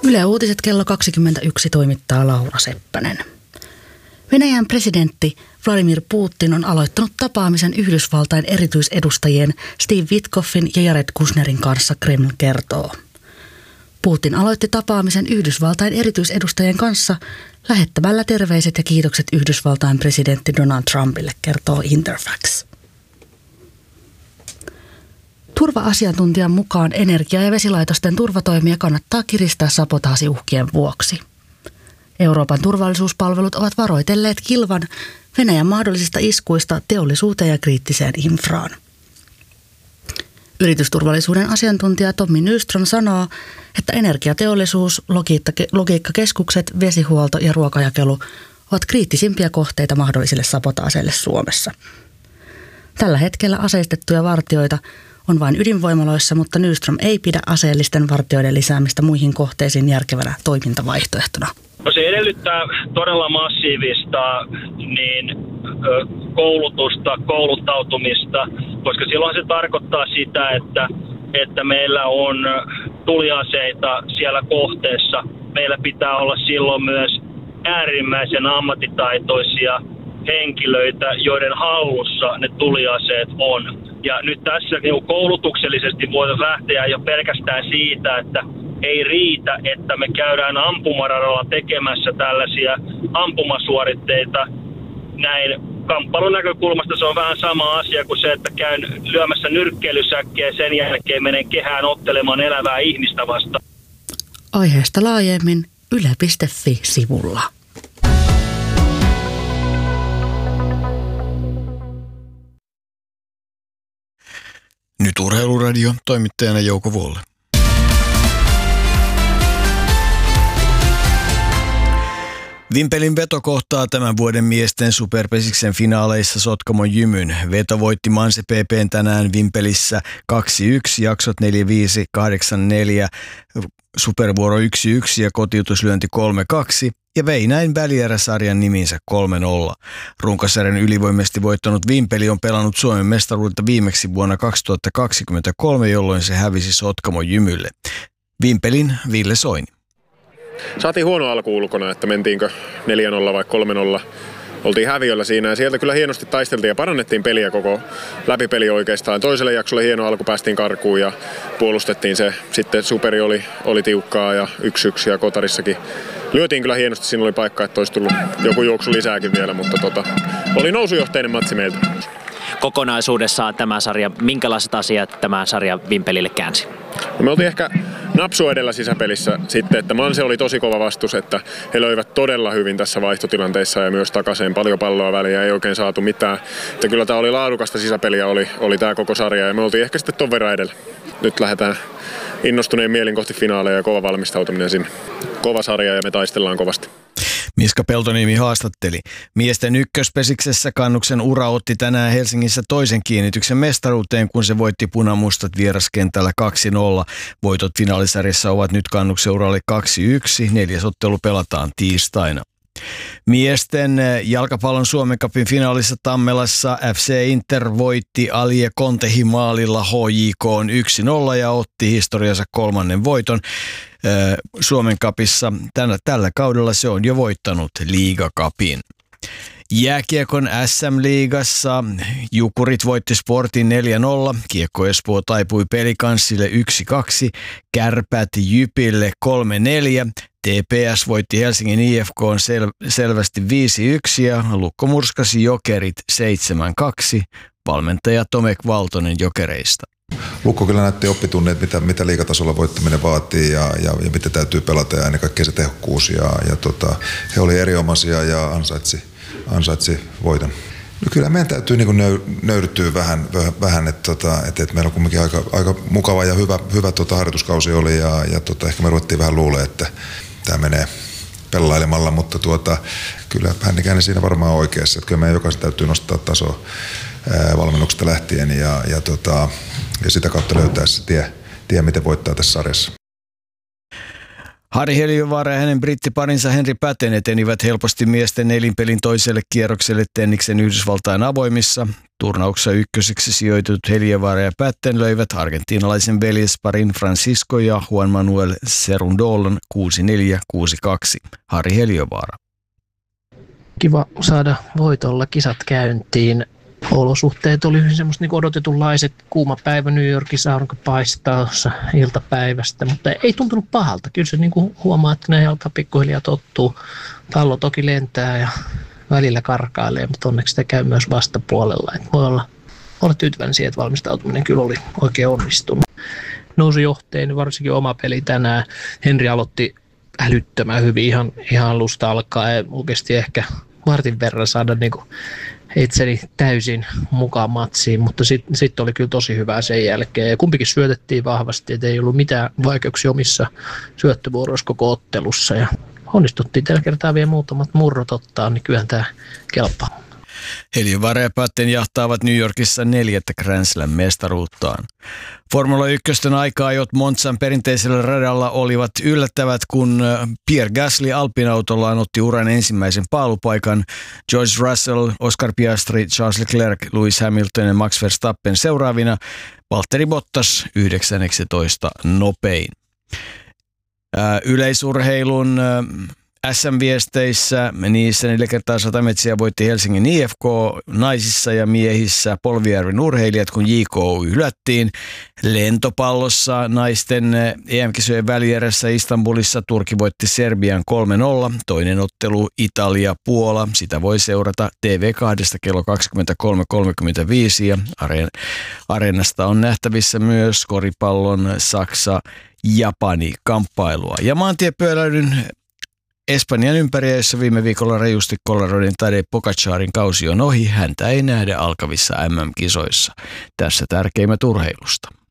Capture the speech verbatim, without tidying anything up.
Yle Uutiset kello kaksikymmentäyksi toimittaa Laura Seppänen. Venäjän presidentti Vladimir Putin on aloittanut tapaamisen Yhdysvaltain erityisedustajien Steve Witkoffin ja Jared Kushnerin kanssa, Kreml kertoo. Putin aloitti tapaamisen Yhdysvaltain erityisedustajien kanssa lähettämällä terveiset ja kiitokset Yhdysvaltain presidentti Donald Trumpille, kertoo Interfax. Turva-asiantuntijan mukaan energia- ja vesilaitosten turvatoimia kannattaa kiristää sabotaasiuhkien vuoksi. Euroopan turvallisuuspalvelut ovat varoitelleet kilvan Venäjän mahdollisista iskuista teollisuuteen ja kriittiseen infraan. Yritysturvallisuuden asiantuntija Tommi Nyström sanoo, että energiateollisuus, logiikkakeskukset, vesihuolto ja ruokajakelu ovat kriittisimpiä kohteita mahdollisille sabotaaseille Suomessa. Tällä hetkellä aseistettuja vartijoita on vain ydinvoimaloissa, mutta Nyström ei pidä aseellisten vartijoiden lisäämistä muihin kohteisiin järkevänä toimintavaihtoehtona. No se edellyttää todella massiivista niin, koulutusta, kouluttautumista, koska silloin se tarkoittaa sitä, että, että meillä on tuliaseita siellä kohteessa. Meillä pitää olla silloin myös äärimmäisen ammattitaitoisia henkilöitä, joiden hallussa ne tuliaseet on. Ja nyt tässä niin koulutuksellisesti voidaan lähteä jo pelkästään siitä, että ei riitä, että me käydään ampumaradalla tekemässä tällaisia ampumasuoritteita. Näin kamppailun näkökulmasta se on vähän sama asia kuin se, että käyn lyömässä nyrkkeilysäkkiä ja sen jälkeen menen kehään ottelemaan elävää ihmistä vastaan. Aiheesta laajemmin yle piste fi-sivulla. Nyt Urheiluradio, toimittajana Jouko Vuolle. Vimpelin Veto kohtaa tämän vuoden miesten superpesiksen finaaleissa Sotkamon Jymyn. Veto voitti Manse P P:n tänään Vimpelissä kaksi yksi, jaksot neljä viisi, kahdeksan neljä, supervuoro yksi yksi ja kotiutuslyönti kolme kaksi ja vei näin välieräsarjan niminsä kolme nolla. Runkosarjan ylivoimaisesti voittanut Vimpeli on pelannut Suomen mestaruutta viimeksi vuonna kaksituhattakaksikymmentäkolme, jolloin se hävisi Sotkamon Jymylle. Vimpelin Ville Soini. Saatiin huono alku ulkona, että mentiinkö neljä nolla vai kolme nolla. Oltiin häviöllä siinä ja sieltä kyllä hienosti taisteltiin ja parannettiin peliä koko läpipeli oikeastaan. Toiselle jaksolle hieno alku, päästiin karkuun ja puolustettiin se. Sitten superi oli, oli tiukkaa ja yksi yksi ja kotarissakin lyötiin kyllä hienosti. Siinä oli paikka, että olisi tullut joku juoksu lisääkin vielä, mutta tota, oli nousujohteinen matsi meiltä. Kokonaisuudessaan tämä sarja, minkälaiset asiat tämä sarja Vimpelille käänsi? No me oltiin ehkä napsu edellä sisäpelissä sitten, että Manse oli tosi kova vastus, että he löivät todella hyvin tässä vaihtotilanteessa ja myös takaisin paljon palloa väliä, ei oikein saatu mitään. Että kyllä tämä oli laadukasta sisäpeliä, oli, oli tämä koko sarja ja me oltiin ehkä sitten ton verran edellä. Nyt lähdetään innostuneen mielin kohti finaaleja ja kova valmistautuminen sinne. Kova sarja ja me taistellaan kovasti. Miska Peltoniemi haastatteli. Miesten ykköspesiksessä Kannuksen ura otti tänään Helsingissä toisen kiinnityksen mestaruuteen, kun se voitti punamustat vieraskentällä kaksi nolla. Voitot finaalisarjassa ovat nyt Kannuksen uralle kaksi yksi. Neljäs ottelu pelataan tiistaina. Miesten jalkapallon Suomen Cupin finaalissa Tammelassa F C Inter voitti Alie Kontehimaalilla H J K:n yksi nolla ja otti historiansa kolmannen voiton. Suomen Cupissa tällä, tällä kaudella se on jo voittanut Liigacupin. Jääkiekon S M-liigassa Jukurit voitti Sportin neljä nolla, Kiekko Espoo taipui Pelikanssille yksi kaksi, Kärpät Jypille kolme neljä, T P S voitti Helsingin I F K:n sel- selvästi viisi yksi ja Lukko murskasi Jokerit seitsemän kaksi, valmentaja Tomek Valtonen Jokereista. Lukko kyllä näytti oppitunneet, mitä, mitä liigatasolla voittaminen vaatii ja, ja, ja mitä täytyy pelata ja ennen kaikkea se tehokkuus. Ja, ja tota, he oli erinomaisia ja ansaitsi, ansaitsi voiton. No kyllä meidän täytyy niin nöy, nöyryttyä vähän, vähän että, tota, että, että meillä on kuitenkin aika, aika mukava ja hyvä, hyvä tota, harjoituskausi oli ja, ja tota, ehkä me ruvettiin vähän luulemaan, että tämä menee pelailemalla, mutta tuota, kyllä Hännikäinen siinä varmaan on oikeassa, että kyllä meidän jokaisen täytyy nostaa tasoa ää, valmennuksesta lähtien ja, ja, tota, ja sitä kautta löytää se tie, tie, miten voittaa tässä sarjassa. Harri Heliövaara ja hänen brittiparinsa Henri Patten etenivät helposti miesten nelinpelin toiselle kierrokselle tenniksen Yhdysvaltain avoimissa. Turnauksessa ykköseksi sijoitetut Heliövaara ja Patten löivät argentiinalaisen veljesparin Francisco ja Juan Manuel Cerundolon kuusi neljä kuusi kaksi. Harri Heliövaara. Kiva saada voitolla kisat käyntiin. Olosuhteet oli hyvin semmoista niin odotetunlaiset. Kuuma päivä New Yorkissa, aurinko paistaa iltapäivästä, mutta ei tuntunut pahalta. Kyllä se niin kuin huomaa, että ne alkaa pikkuhiljaa tottuu. Pallo toki lentää ja välillä karkailee, mutta onneksi sitä käy myös vastapuolella. Et voi olla, olla tyytyväinen siihen, että valmistautuminen kyllä oli oikein onnistunut. Nousi johteen, varsinkin oma peli tänään. Henri aloitti älyttömän hyvin ihan, ihan alusta alkaen. Oikeasti ehkä vartin verran saada niin kuin itseni täysin mukaan matsiin, mutta sitten sit oli kyllä tosi hyvää sen jälkeen. Ja kumpikin syötettiin vahvasti, että ei ollut mitään vaikeuksia omissa syöttövuoroissa koko ottelussa. Ja onnistuttiin tällä kertaa vielä muutamat murrot ottaa, niin kyllähän tämä kelpaa. Heliövaara ja Patten jahtaavat New Yorkissa neljättä Grand Slam-mestaruuttaan. Formula ykkösten aika-ajot Monzan perinteisellä radalla olivat yllättävät, kun Pierre Gasly Alpine-autollaan otti uran ensimmäisen paalupaikan. George Russell, Oscar Piastri, Charles Leclerc, Lewis Hamilton ja Max Verstappen seuraavina. Valtteri Bottas yhdeksäntoista nopein. Yleisurheilun S M-viesteissä, niissä neljä kertaa sata metsiä voitti Helsingin I F K naisissa ja miehissä Polvijärven urheilijat, kun J K hylättiin. Lentopallossa naisten E M-kisojen välierässä Istanbulissa Turkki voitti Serbian kolme nolla. Toinen ottelu Italia-Puola. Sitä voi seurata T V kaksi kello kaksikymmentäkolme kolmekymmentäviisi ja Areenasta on nähtävissä myös koripallon Saksa-Japani-kamppailua. Ja maantiepyöräilyn Espanjan ympäriä, jossa viime viikolla rajusti kollaroiden Tadej Pogacarin kausi on ohi, häntä ei nähdä alkavissa M M-kisoissa. Tässä tärkeimmät urheilusta.